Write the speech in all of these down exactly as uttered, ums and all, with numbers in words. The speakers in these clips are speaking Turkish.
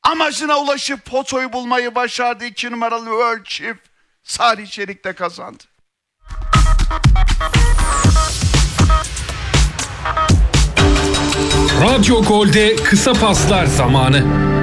Amacına ulaşıp potoyu bulmayı başardı. iki numaralı World Chief Salih Çelik'te kazandı. Radyo Gol'de kısa paslar zamanı.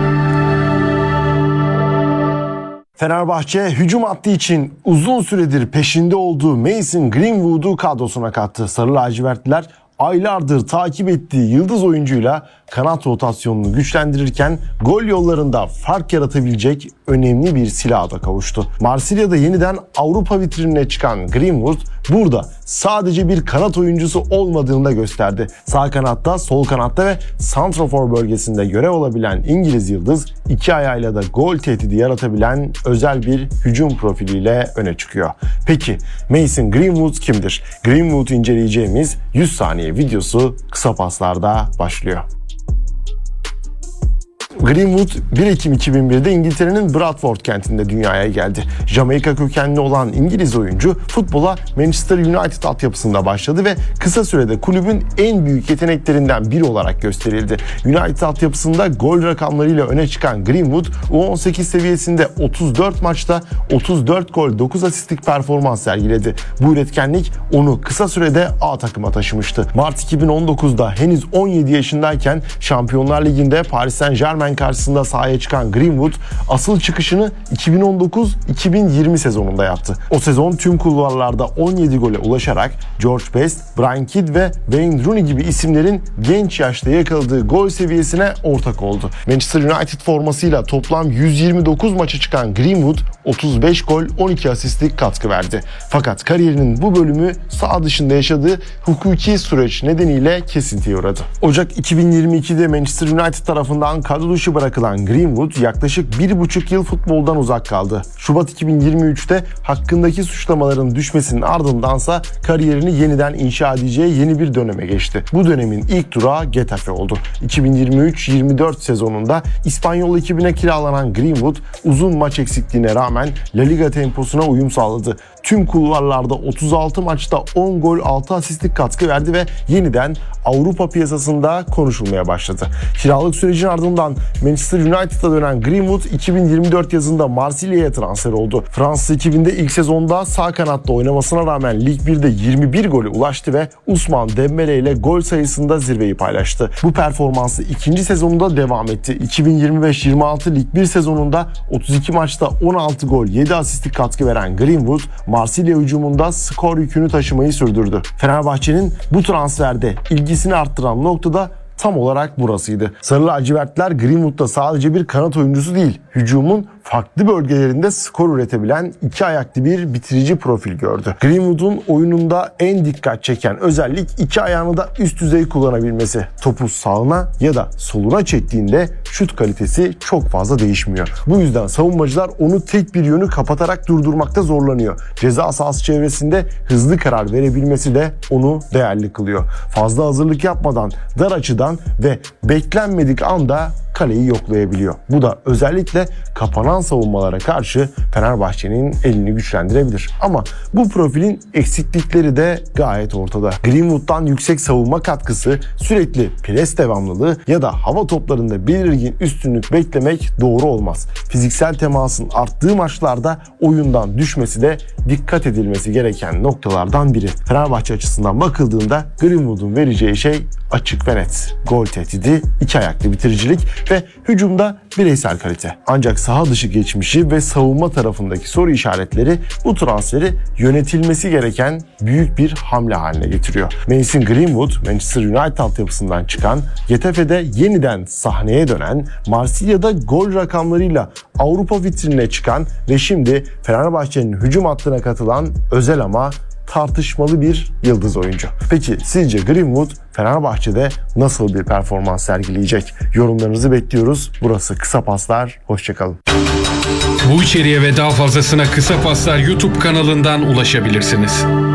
Fenerbahçe hücum hattı için uzun süredir peşinde olduğu Mason Greenwood'u kadrosuna kattı. Sarı lacivertliler aylardır takip ettiği yıldız oyuncuyla kanat rotasyonunu güçlendirirken gol yollarında fark yaratabilecek önemli bir silaha da kavuştu. Marsilya'da yeniden Avrupa vitrinine çıkan Greenwood burada sadece bir kanat oyuncusu olmadığını da gösterdi. Sağ kanatta, sol kanatta ve santrafor bölgesinde görev alabilen İngiliz yıldız iki ayağıyla da gol tehdidi yaratabilen özel bir hücum profiliyle öne çıkıyor. Peki Mason Greenwood kimdir? Greenwood'u inceleyeceğimiz yüz saniye videosu kısa paslarda başlıyor. Greenwood bir Ekim iki bin birde İngiltere'nin Bradford kentinde dünyaya geldi. Jamaika kökenli olan İngiliz oyuncu futbola Manchester United altyapısında başladı ve kısa sürede kulübün en büyük yeteneklerinden biri olarak gösterildi. United altyapısında gol rakamlarıyla öne çıkan Greenwood U on sekiz seviyesinde otuz dört maçta otuz dört gol dokuz asistlik performans sergiledi. Bu üretkenlik onu kısa sürede A takıma taşımıştı. Mart iki bin on dokuzda henüz on yedi yaşındayken Şampiyonlar Ligi'nde Paris Saint-Germain karşısında sahaya çıkan Greenwood asıl çıkışını iki bin on dokuz iki bin yirmi sezonunda yaptı. O sezon tüm kulvarlarda on yedi gole ulaşarak George Best, Brian Kidd ve Wayne Rooney gibi isimlerin genç yaşta yakaladığı gol seviyesine ortak oldu. Manchester United formasıyla toplam yüz yirmi dokuz maça çıkan Greenwood otuz beş gol on iki asistlik katkı verdi. Fakat kariyerinin bu bölümü saha dışında yaşadığı hukuki süreç nedeniyle kesintiye uğradı. Ocak iki bin yirmi ikide Manchester United tarafından kadro dışı bırakılan Greenwood yaklaşık bir buçuk yıl futboldan uzak kaldı. Şubat iki bin yirmi üçte hakkındaki suçlamaların düşmesinin ardındansa kariyerini yeniden inşa edeceği yeni bir döneme geçti. Bu dönemin ilk durağı Getafe oldu. iki bin yirmi üç yirmi dört sezonunda İspanyol ekibine kiralanan Greenwood uzun maç eksikliğine rağmen La Liga temposuna uyum sağladı. Tüm kulvarlarda otuz altı maçta on gol altı asistlik katkı verdi ve yeniden Avrupa piyasasında konuşulmaya başladı. Kiralık sürecin ardından Manchester United'a dönen Greenwood iki bin yirmi dört yazında Marsilya'ya transfer oldu. Fransız ekibinde ilk sezonda sağ kanatta oynamasına rağmen Lig birde yirmi bir gole ulaştı ve Ousmane Dembélé ile gol sayısında zirveyi paylaştı. Bu performansı ikinci sezonunda devam etti. iki bin yirmi beş yirmi altı Lig bir sezonunda otuz iki maçta on altı gol yedi asistlik katkı veren Greenwood Marsilya hücumunda skor yükünü taşımayı sürdürdü. Fenerbahçe'nin bu transferde ilgisini arttıran noktada tam olarak burasıydı. Sarı lacivertler Greenwood'da sadece bir kanat oyuncusu değil, hücumun farklı bölgelerinde skor üretebilen iki ayaklı bir bitirici profil gördü. Greenwood'un oyununda en dikkat çeken özellik iki ayağını da üst düzey kullanabilmesi. Topu sağına ya da soluna çektiğinde şut kalitesi çok fazla değişmiyor. Bu yüzden savunmacılar onu tek bir yönü kapatarak durdurmakta zorlanıyor. Ceza sahası çevresinde hızlı karar verebilmesi de onu değerli kılıyor. Fazla hazırlık yapmadan dar açıdan ve beklenmedik anda kaleyi yoklayabiliyor. Bu da özellikle kapanan savunmalara karşı Fenerbahçe'nin elini güçlendirebilir. Ama bu profilin eksiklikleri de gayet ortada. Greenwood'dan yüksek savunma katkısı, sürekli pres devamlılığı ya da hava toplarında belirgin üstünlük beklemek doğru olmaz. Fiziksel temasın arttığı maçlarda oyundan düşmesi de dikkat edilmesi gereken noktalardan biri. Fenerbahçe açısından bakıldığında Greenwood'un vereceği şey açık ve net. Gol tehdidi, iki ayaklı bitiricilik ve hücumda bireysel kalite. Ancak saha dışı geçmişi ve savunma tarafındaki soru işaretleri bu transferi yönetilmesi gereken büyük bir hamle haline getiriyor. Mason Greenwood, Manchester United altyapısından çıkan, Getafe'de yeniden sahneye dönen, Marsilya'da gol rakamlarıyla Avrupa vitrinine çıkan ve şimdi Fenerbahçe'nin hücum hattına katılan özel ama tartışmalı bir yıldız oyuncu. Peki sizce Greenwood Fenerbahçe'de nasıl bir performans sergileyecek? Yorumlarınızı bekliyoruz. Burası Kısa Paslar. Hoşçakalın. Bu içeriğe ve daha fazlasına Kısa Paslar YouTube kanalından ulaşabilirsiniz.